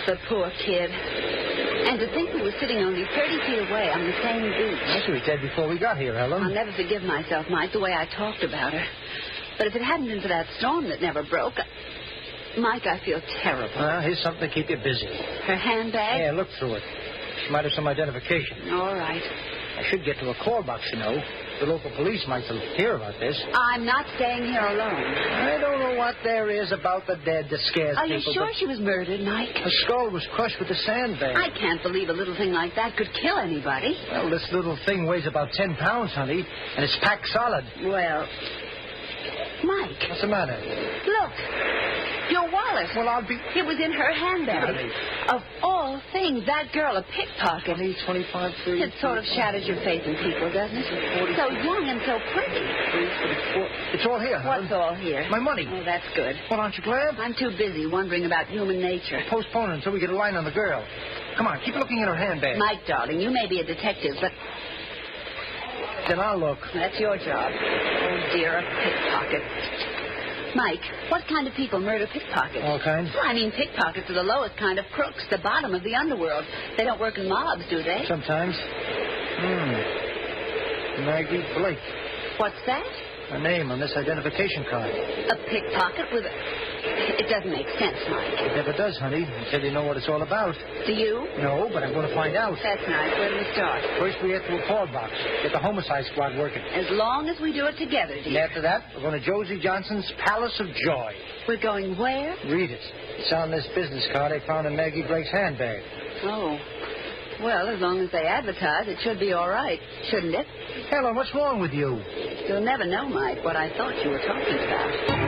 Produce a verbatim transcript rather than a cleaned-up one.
The poor kid. And to think we were sitting only thirty feet away on the same beach. That's what we said before we got here, Helen. I'll never forgive myself, Mike, the way I talked about her. But if it hadn't been for that storm that never broke... Mike, I feel terrible. Well, here's something to keep you busy. Her handbag? Yeah, look through it. She might have some identification. All right. I should get to a call box, you know. The local police might hear about this. I'm not staying here alone. I don't know what there is about the dead that scares Are people. you sure she was murdered, Mike? The skull was crushed with a sandbag. I can't believe a little thing like that could kill anybody. Well, this little thing weighs about ten pounds, honey, and it's packed solid. Well, Mike. What's the matter? Look. Your wallet. Well, I'll be... It was in her handbag. Really? Of all things, that girl, a pickpocket. twenty, twenty-five, thirty... It sort of shatters your faith in people, doesn't it? forty, so young and so pretty. It's all here, Helen. What's all here? My money. Oh, that's good. Well, aren't you glad? I'm too busy wondering about human nature. Postpone it until we get a line on the girl. Come on, keep looking at her handbag. Mike, darling, you may be a detective, but... Then I'll look. That's your job. Oh, dear, a pickpocket. Mike, what kind of people murder pickpockets? All kinds? Well, I mean, pickpockets are the lowest kind of crooks, the bottom of the underworld. They don't work in mobs, do they? Sometimes. Hmm. Maggie Blake. What's that? Her name on this identification card. A pickpocket with a... It doesn't make sense, Mike. It never does, honey, until you know what it's all about. Do you? No, but I'm going to find out. That's nice. Where do we start? First, we have to a call box. Get the homicide squad working. As long as we do it together, And dear. after that, we're going to Josie Johnson's Palace of Joy. We're going where? Read it. It's on this business card they found in Maggie Blake's handbag. Oh. Well, as long as they advertise, it should be all right, shouldn't it? Helen, what's wrong with you? You'll never know, Mike, what I thought you were talking about.